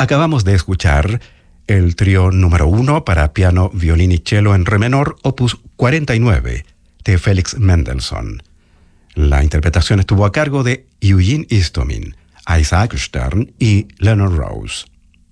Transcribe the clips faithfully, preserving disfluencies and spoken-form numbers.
Acabamos de escuchar el trío número uno para piano, violín y cello en re menor, opus cuarenta y nueve, de Felix Mendelssohn. La interpretación estuvo a cargo de Eugene Istomin, Isaac Stern y Leonard Rose.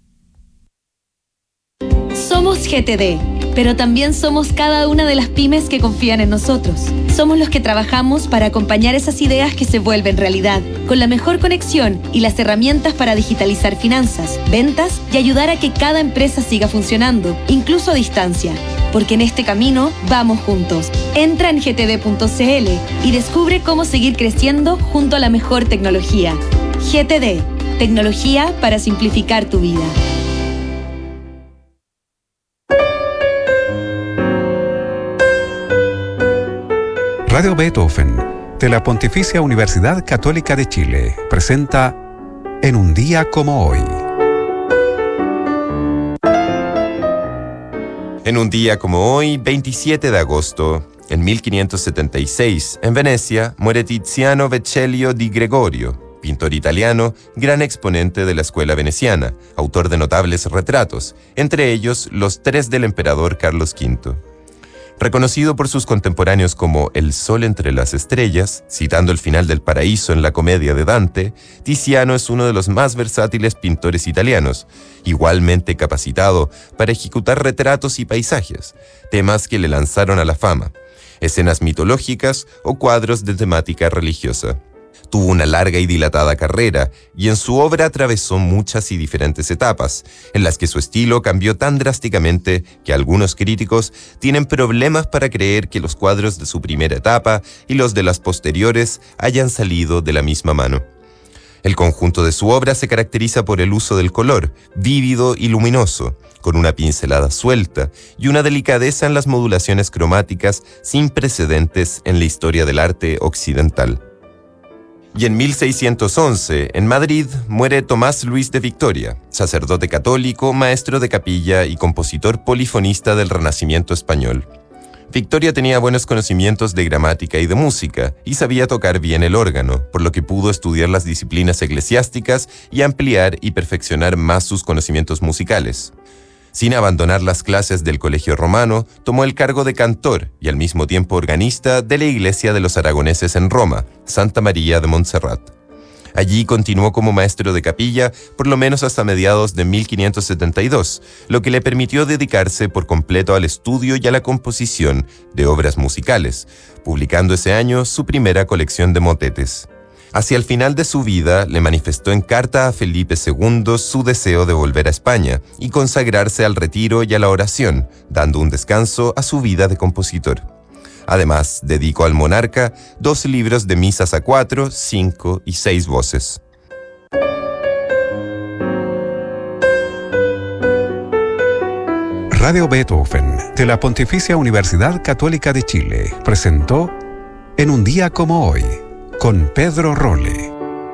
Somos G T D, pero también somos cada una de las pymes que confían en nosotros. Somos los que trabajamos para acompañar esas ideas que se vuelven realidad, con la mejor conexión y las herramientas para digitalizar finanzas, ventas y ayudar a que cada empresa siga funcionando, incluso a distancia. Porque en este camino vamos juntos. Entra en g t d punto c l y descubre cómo seguir creciendo junto a la mejor tecnología. G T D, tecnología para simplificar tu vida. Radio Beethoven, de la Pontificia Universidad Católica de Chile, presenta En un día como hoy. En un día como hoy, veintisiete de agosto, en mil quinientos setenta y seis, en Venecia, muere Tiziano Vecellio di Gregorio, pintor italiano, gran exponente de la escuela veneciana, autor de notables retratos, entre ellos los tres del emperador Carlos quinto. Reconocido por sus contemporáneos como el sol entre las estrellas, citando el final del paraíso en la comedia de Dante, Tiziano es uno de los más versátiles pintores italianos, igualmente capacitado para ejecutar retratos y paisajes, temas que le lanzaron a la fama, escenas mitológicas o cuadros de temática religiosa. Tuvo una larga y dilatada carrera y en su obra atravesó muchas y diferentes etapas, en las que su estilo cambió tan drásticamente que algunos críticos tienen problemas para creer que los cuadros de su primera etapa y los de las posteriores hayan salido de la misma mano. El conjunto de su obra se caracteriza por el uso del color, vívido y luminoso, con una pincelada suelta y una delicadeza en las modulaciones cromáticas sin precedentes en la historia del arte occidental. Y en mil seiscientos once, en Madrid, muere Tomás Luis de Victoria, sacerdote católico, maestro de capilla y compositor polifonista del Renacimiento español. Victoria tenía buenos conocimientos de gramática y de música, y sabía tocar bien el órgano, por lo que pudo estudiar las disciplinas eclesiásticas y ampliar y perfeccionar más sus conocimientos musicales. Sin abandonar las clases del Colegio Romano, tomó el cargo de cantor y al mismo tiempo organista de la Iglesia de los Aragoneses en Roma, Santa María de Montserrat. Allí continuó como maestro de capilla por lo menos hasta mediados de mil quinientos setenta y dos, lo que le permitió dedicarse por completo al estudio y a la composición de obras musicales, publicando ese año su primera colección de motetes. Hacia el final de su vida, le manifestó en carta a Felipe segundo su deseo de volver a España y consagrarse al retiro y a la oración, dando un descanso a su vida de compositor. Además, dedicó al monarca dos libros de misas a cuatro, cinco y seis voces. Radio Beethoven, de la Pontificia Universidad Católica de Chile, presentó En un día como hoy, con Pedro Rolle.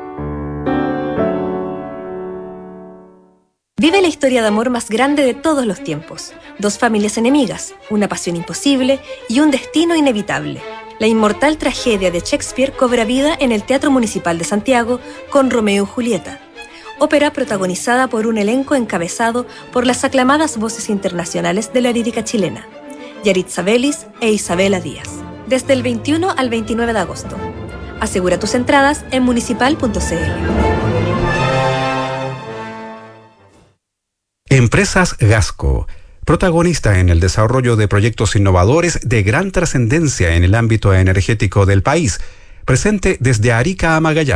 Vive la historia de amor más grande de todos los tiempos. Dos familias enemigas, una pasión imposible y un destino inevitable. La inmortal tragedia de Shakespeare cobra vida en el Teatro Municipal de Santiago con Romeo y Julieta. Ópera protagonizada por un elenco encabezado por las aclamadas voces internacionales de la lírica chilena, Yaritza Vélez e Isabela Díaz. Desde el veintiuno al veintinueve de agosto. Asegura tus entradas en municipal punto c l. Empresas Gasco, protagonista en el desarrollo de proyectos innovadores de gran trascendencia en el ámbito energético del país, presente desde Arica a Magallanes.